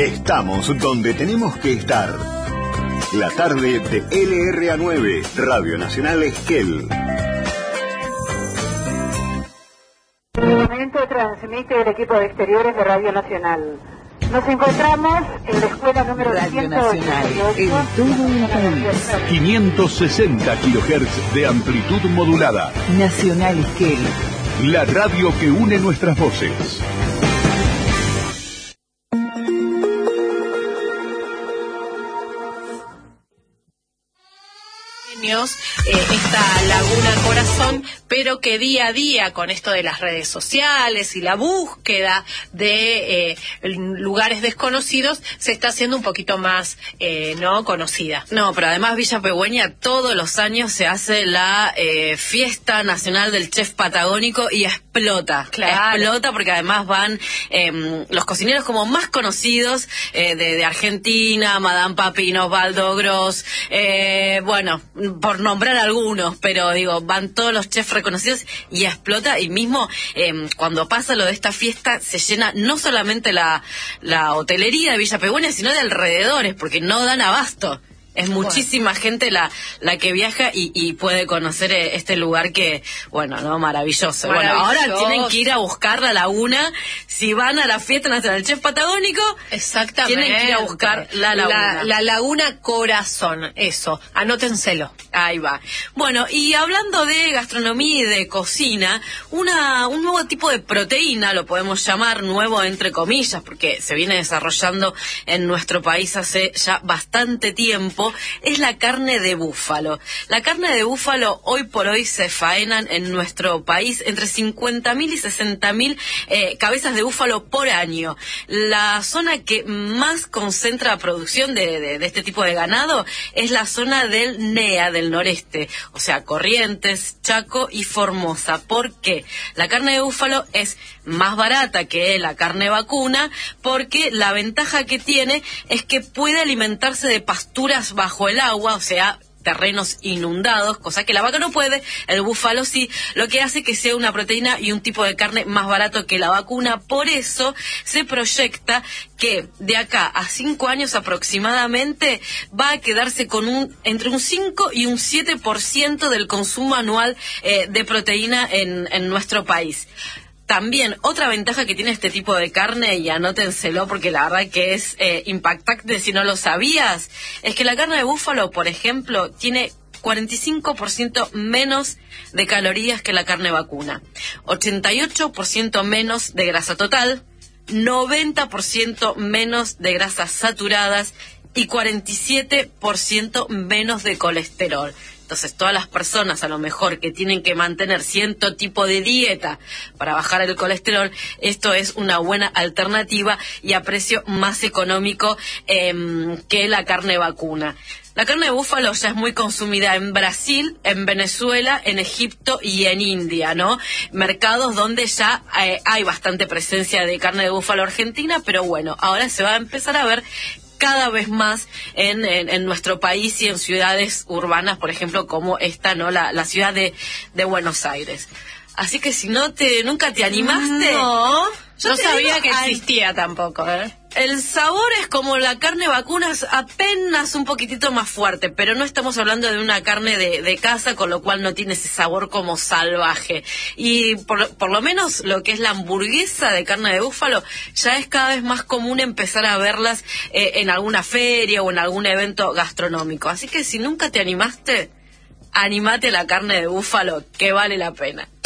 Estamos donde tenemos que estar. La tarde de LRA9, Radio Nacional Esquel. En el momento transmite el equipo de exteriores de Radio Nacional. Nos encontramos en la escuela número Radio Nacional, en todo el país. 560 kHz de amplitud modulada. Nacional Esquel. La radio que une nuestras voces. Esta laguna corazón, pero que día a día con esto de las redes sociales y la búsqueda de lugares desconocidos se está haciendo un poquito más no conocida. No, pero además Villa Pehuen todos los años se hace la fiesta nacional del chef patagónico y explota. Claro. Explota porque además van los cocineros como más conocidos de Argentina, Madame Papino, Osvaldo Gross, bueno, por nombrar algunos, pero digo, van todos los chefs reconocidos y explota. Y mismo cuando pasa lo de esta fiesta se llena no solamente la hotelería de Villa Pehuen, sino de alrededores, porque no dan abasto. Es muchísima gente la que viaja y puede conocer este lugar que, bueno, no, maravilloso. Bueno, ahora tienen que ir a buscar la laguna. Si van a la fiesta nacional del chef patagónico, exactamente, tienen que ir a buscar la laguna. La laguna corazón, eso, anótenselo. Ahí va. Bueno, y hablando de gastronomía y de cocina, un nuevo tipo de proteína, lo podemos llamar nuevo entre comillas, porque se viene desarrollando en nuestro país hace ya bastante tiempo, es la carne de búfalo. La carne de búfalo hoy por hoy se faenan en nuestro país entre 50.000 y 60.000 cabezas de búfalo por año. La zona que más concentra producción de este tipo de ganado es la zona del NEA, del noreste, o sea, Corrientes, Chaco y Formosa. ¿Por qué? La carne de búfalo es más barata que la carne vacuna, porque la ventaja que tiene es que puede alimentarse de pasturas bajo el agua, o sea, terrenos inundados, cosa que la vaca no puede, el búfalo sí, lo que hace que sea una proteína y un tipo de carne más barato que la vacuna. Por eso se proyecta que de acá a 5 años aproximadamente va a quedarse con entre un 5 y un 7% del consumo anual de proteína en nuestro país. También, otra ventaja que tiene este tipo de carne, y anótenselo porque la verdad que es impactante si no lo sabías, es que la carne de búfalo, por ejemplo, tiene 45% menos de calorías que la carne vacuna, 88% menos de grasa total, 90% menos de grasas saturadas y 47% menos de colesterol. Entonces, todas las personas a lo mejor que tienen que mantener cierto tipo de dieta para bajar el colesterol, esto es una buena alternativa y a precio más económico que la carne vacuna. La carne de búfalo ya es muy consumida en Brasil, en Venezuela, en Egipto y en India, ¿no? Mercados donde ya hay bastante presencia de carne de búfalo argentina, pero bueno, ahora se va a empezar a ver cada vez más en nuestro país y en ciudades urbanas, por ejemplo, como esta, ¿no? La ciudad de Buenos Aires. Así que si nunca te animaste... No, yo no sabía digo, que existía tampoco, ¿eh? El sabor es como la carne vacuna, apenas un poquitito más fuerte, pero no estamos hablando de una carne de casa, con lo cual no tiene ese sabor como salvaje. Y por lo menos lo que es la hamburguesa de carne de búfalo, ya es cada vez más común empezar a verlas en alguna feria o en algún evento gastronómico. Así que si nunca te animaste, animate a la carne de búfalo, que vale la pena.